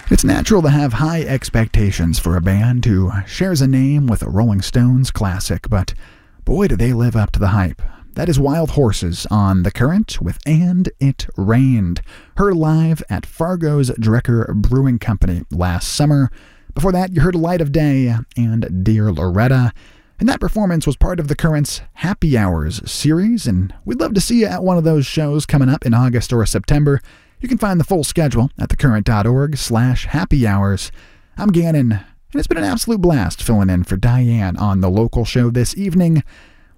It's natural to have high expectations for a band who shares a name with a Rolling Stones classic, but boy do they live up to the hype. That is Wild Horses on The Current with And It Rained, heard live at Fargo's Drecker Brewing Company last summer. Before that, you heard Light of Day and Dear Loretta, and that performance was part of The Current's Happy Hours series, and we'd love to see you at one of those shows coming up in August or September. You can find the full schedule at thecurrent.org/happyhours. I'm Gannon, and it's been an absolute blast filling in for Diane on the local show this evening.